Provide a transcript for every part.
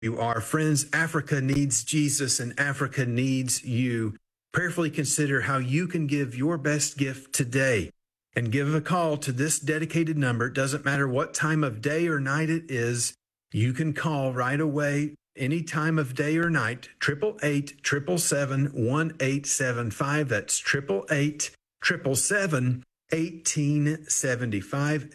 You are. Friends, Africa needs Jesus and Africa needs you. Prayerfully consider how you can give your best gift today and give a call to this dedicated number. It doesn't matter what time of day or night it is. You can call right away, any time of day or night, 888-777-1875. That's 888-777-1875,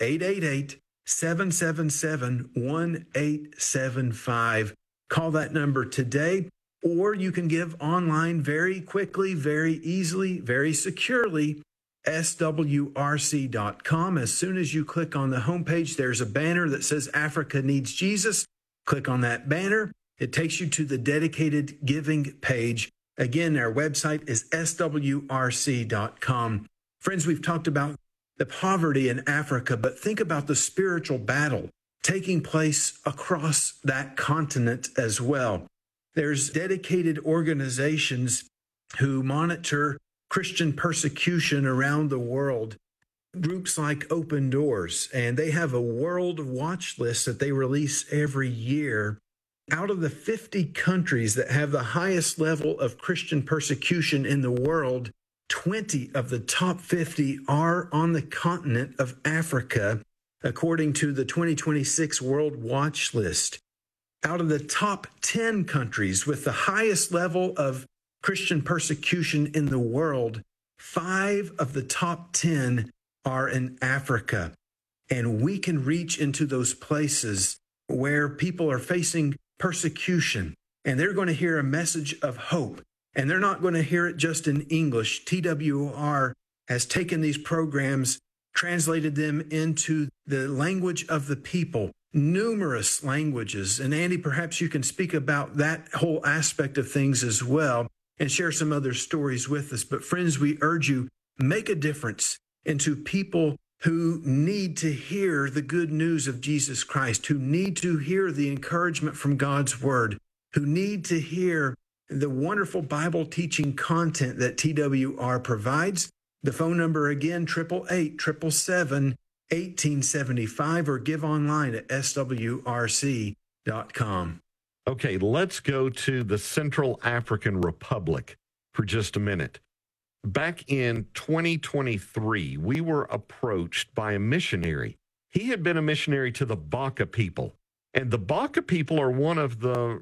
888-777-1875. Call that number today, or you can give online very quickly, very easily, very securely, swrc.com. As soon as you click on the homepage, there's a banner that says Africa Needs Jesus. Click on that banner. It takes you to the dedicated giving page. Again, our website is swrc.com. Friends, we've talked about the poverty in Africa, but think about the spiritual battle taking place across that continent as well. There's dedicated organizations who monitor Christian persecution around the world, groups like Open Doors, and they have a world watch list that they release every year. Out of the 50 countries that have the highest level of Christian persecution in the world, 20 of the top 50 are on the continent of Africa, according to the 2026 World Watch List. Out of the top 10 countries with the highest level of Christian persecution in the world, 5 of the top 10 are in Africa. And we can reach into those places where people are facing persecution, and they're going to hear a message of hope. And they're not going to hear it just in English. TWR has taken these programs, translated them into the language of the people, numerous languages. And Andy, perhaps you can speak about that whole aspect of things as well and share some other stories with us. But friends, we urge you, make a difference into people who need to hear the good news of Jesus Christ, who need to hear the encouragement from God's word, who need to hear the wonderful Bible teaching content that TWR provides. The phone number again, 888-777-1875, or give online at swrc.com. Okay, let's go to the Central African Republic for just a minute. Back in 2023, we were approached by a missionary. He had been a missionary to the Baka people, and the Baka people are one of the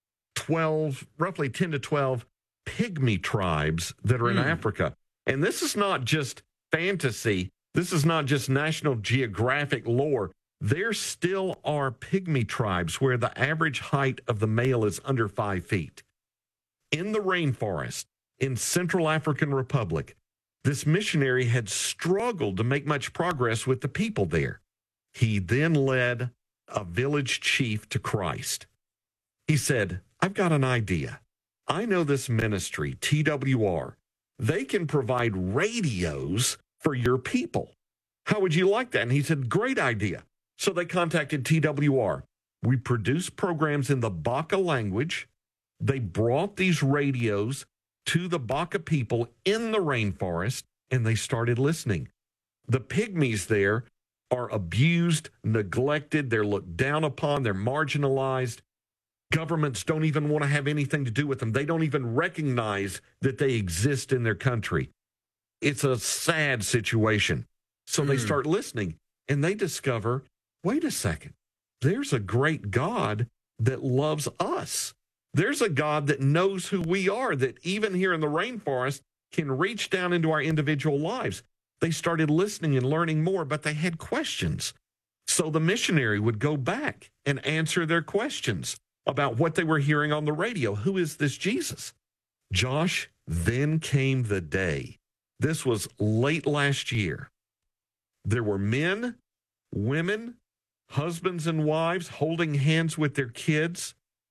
12, roughly 10 to 12 pygmy tribes that are in Africa. And this is not just fantasy. This is not just National Geographic lore. There still are pygmy tribes where the average height of the male is under 5 feet. In the rainforest, in Central African Republic, this missionary had struggled to make much progress with the people there. He then led a village chief to Christ. He said, I've got an idea. I know this ministry, TWR. They can provide radios for your people. How would you like that? And he said, great idea. So they contacted TWR. We produced programs in the Baka language. They brought these radios to the Baka people in the rainforest, and they started listening. The pygmies there are abused, neglected, they're looked down upon, they're marginalized. Governments don't even want to have anything to do with them. They don't even recognize that they exist in their country. It's a sad situation. So they start listening, and they discover, wait a second, there's a great God that loves us. There's a God that knows who we are, that even here in the rainforest can reach down into our individual lives. They started listening and learning more, but they had questions. So the missionary would go back and answer their questions about what they were hearing on the radio. Who is this Jesus? Josh, then came the day. This was late last year. There were men, women, husbands and wives holding hands with their kids.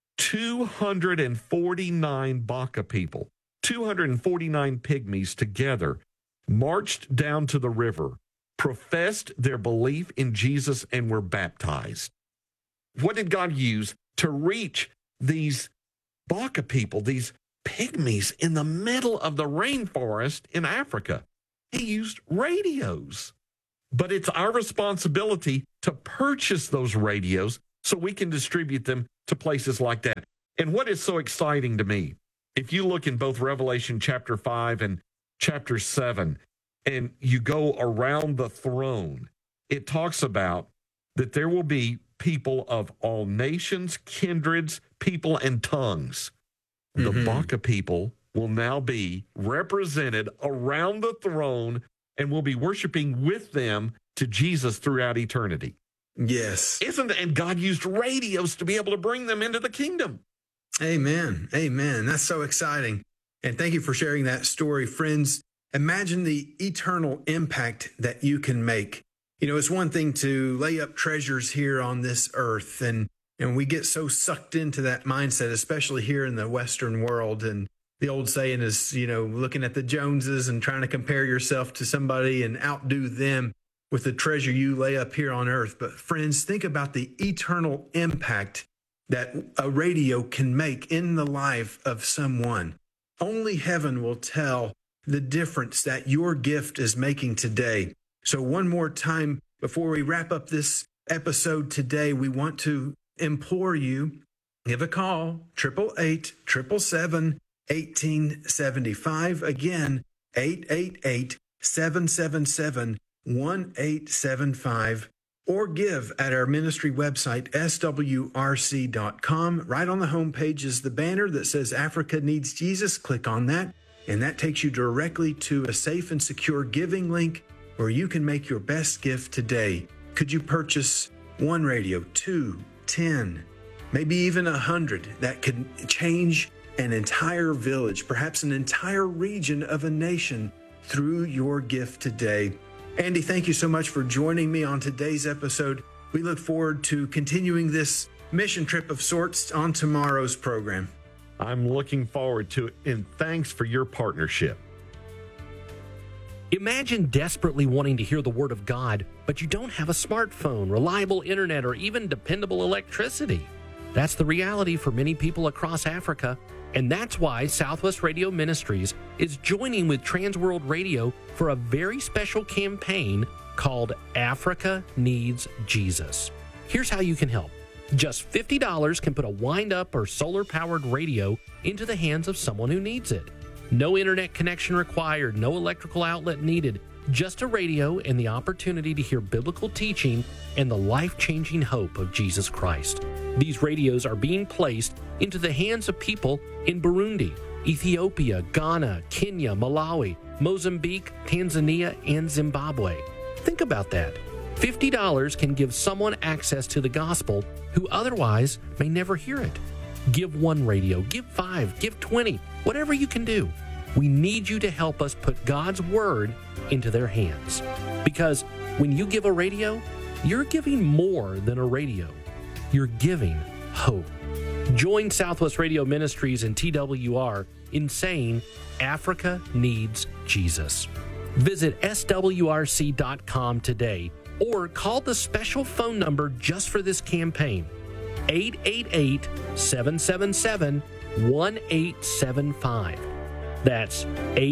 249 Baka people, 249 pygmies together, marched down to the river, professed their belief in Jesus, and were baptized. What did God use to reach these Baka people, these pygmies in the middle of the rainforest in Africa? He used radios. But it's our responsibility to purchase those radios so we can distribute them to places like that. And what is so exciting to me, if you look in both Revelation chapter 5 and chapter 7, and you go around the throne, it talks about that there will be people of all nations, kindreds, people, and tongues. The Baka people will now be represented around the throne and will be worshiping with them to Jesus throughout eternity. Yes. And God used radios to be able to bring them into the kingdom. Amen. Amen. That's so exciting. And thank you for sharing that story, friends. Imagine the eternal impact that you can make. You know, it's one thing to lay up treasures here on this earth, and we get so sucked into that mindset, especially here in the Western world. And the old saying is, you know, looking at the Joneses and trying to compare yourself to somebody and outdo them with the treasure you lay up here on earth. But friends, think about the eternal impact that a radio can make in the life of someone. Only heaven will tell the difference that your gift is making today. So one more time, before we wrap up this episode today, we want to implore you, give a call, 888-777-1875. Again, 888-777-1875. Or give at our ministry website, swrc.com. Right on the homepage is the banner that says Africa Needs Jesus. Click on that, and that takes you directly to a safe and secure giving link where you can make your best gift today. Could you purchase one radio, 2, 10, maybe even 100 that could change an entire village, perhaps an entire region of a nation through your gift today? Andy, thank you so much for joining me on today's episode. We look forward to continuing this mission trip of sorts on tomorrow's program. I'm looking forward to it, and thanks for your partnership. Imagine desperately wanting to hear the Word of God, but you don't have a smartphone, reliable internet, or even dependable electricity. That's the reality for many people across Africa, and that's why Southwest Radio Ministries is joining with Transworld Radio for a very special campaign called Africa Needs Jesus. Here's how you can help. Just $50 can put a wind-up or solar-powered radio into the hands of someone who needs it. No internet connection required, no electrical outlet needed, just a radio and the opportunity to hear biblical teaching and the life-changing hope of Jesus Christ. These radios are being placed into the hands of people in Burundi, Ethiopia, Ghana, Kenya, Malawi, Mozambique, Tanzania, and Zimbabwe. Think about that. $50 can give someone access to the gospel who otherwise may never hear it. Give one radio, give 5, give 20, whatever you can do. We need you to help us put God's word into their hands. Because when you give a radio, you're giving more than a radio. You're giving hope. Join Southwest Radio Ministries and TWR in saying Africa needs Jesus. Visit swrc.com today or call the special phone number just for this campaign, 888-777-1875. That's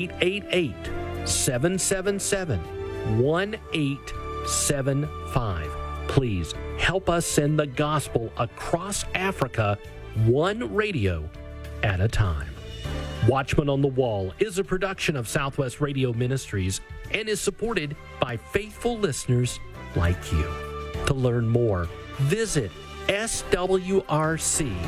888-777-1875. Please help us send the gospel across Africa, one radio at a time. Watchman on the Wall is a production of Southwest Radio Ministries and is supported by faithful listeners like you. To learn more, visit swrc.com.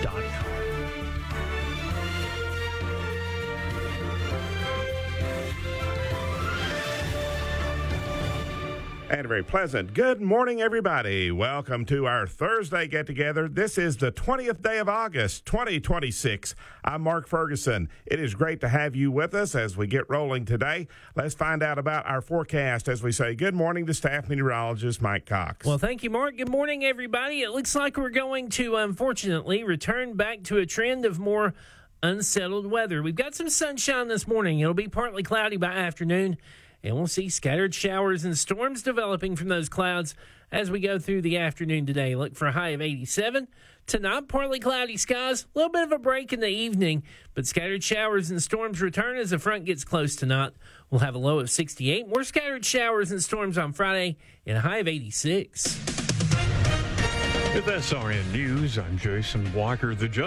And a very pleasant good morning, everybody. Welcome to our Thursday get-together. This is the 20th day of August, 2026. I'm Mark Ferguson. It is great to have you with us as we get rolling today. Let's find out about our forecast as we say good morning to staff meteorologist Mike Cox. Well, thank you, Mark. Good morning, everybody. It looks like we're going to, unfortunately, return back to a trend of more unsettled weather. We've got some sunshine this morning. It'll be partly cloudy by afternoon, and we'll see scattered showers and storms developing from those clouds as we go through the afternoon today. Look for a high of 87. Tonight, partly cloudy skies, a little bit of a break in the evening, but scattered showers and storms return as the front gets close tonight. We'll have a low of 68. More scattered showers and storms on Friday and a high of 86. With SRN News, I'm Jason Walker. The